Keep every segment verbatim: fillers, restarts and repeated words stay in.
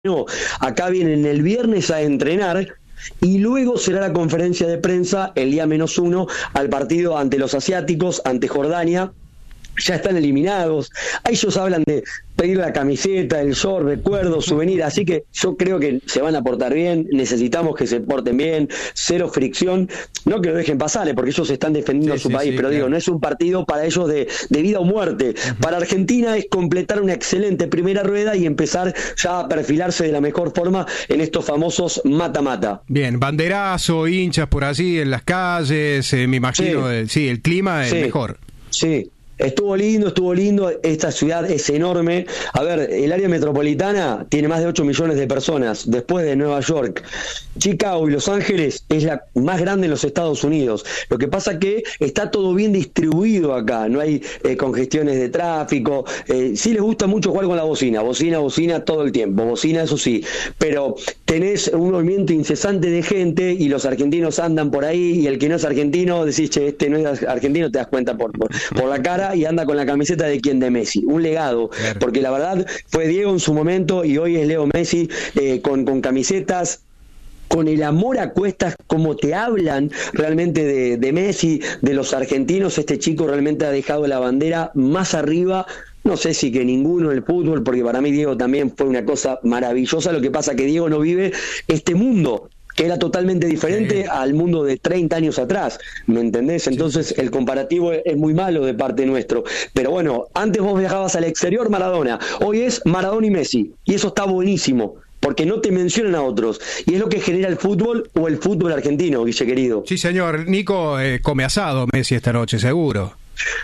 No, acá vienen el viernes a entrenar y luego será la conferencia de prensa el día menos uno al partido ante los asiáticos, ante Jordania. Ya están eliminados, ellos hablan de pedir la camiseta, el short, recuerdos, souvenir, así que yo creo que se van a portar bien, necesitamos que se porten bien, cero fricción, no que lo dejen pasar, porque ellos están defendiendo sí, a su sí, país, sí, pero claro. digo, no es un partido para ellos de, de vida o muerte. Uh-huh. Para Argentina es completar una excelente primera rueda y empezar ya a perfilarse de la mejor forma en estos famosos mata-mata. Bien, banderazo, hinchas por así en las calles, eh, me imagino, sí, el, sí, el clima es sí, mejor. Sí. Estuvo lindo, estuvo lindo, esta ciudad es enorme. A ver, el área metropolitana tiene más de ocho millones de personas, después de Nueva York. Chicago y Los Ángeles es la más grande en los Estados Unidos. Lo que pasa que está todo bien distribuido acá, no hay eh, congestiones de tráfico. Eh, sí les gusta mucho jugar con la bocina, bocina, bocina todo el tiempo, bocina eso sí, pero tenés un movimiento incesante de gente y los argentinos andan por ahí y el que no es argentino, decís, che, este no es argentino, te das cuenta por, por, por la cara. Y anda con la camiseta de quién, de Messi, un legado, claro. Porque la verdad fue Diego en su momento y hoy es Leo Messi, eh, con, con camisetas, con el amor a cuestas, como te hablan realmente de, de Messi, de los argentinos. Este chico realmente ha dejado la bandera más arriba, no sé si que ninguno en el fútbol, porque para mí Diego también fue una cosa maravillosa. Lo que pasa que Diego no vive este mundo, que era totalmente diferente sí. al mundo de treinta años atrás, ¿me entendés? Entonces sí. el comparativo es muy malo de parte nuestro, pero bueno, antes vos viajabas al exterior, Maradona, hoy es Maradona y Messi, y eso está buenísimo, porque no te mencionan a otros, y es lo que genera el fútbol o el fútbol argentino, Guille querido. Sí señor, Nico, eh, come asado Messi esta noche, seguro.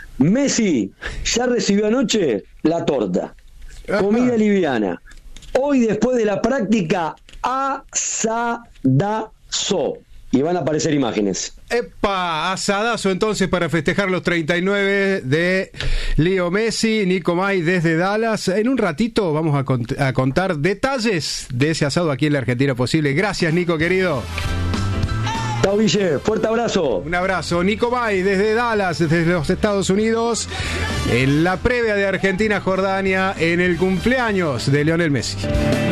Messi ya recibió anoche la torta, comida Ajá. liviana, hoy después de la práctica, asadazo. Y van a aparecer imágenes. ¡Epa! Asadazo entonces para festejar los treinta y nueve de Leo Messi. Nico May desde Dallas. En un ratito vamos a, cont- a contar detalles de ese asado aquí en la Argentina Posible. Gracias, Nico, querido. Chao, Guille. Fuerte abrazo. Un abrazo. Nico May desde Dallas, desde los Estados Unidos, en la previa de Argentina-Jordania, en el cumpleaños de Lionel Messi.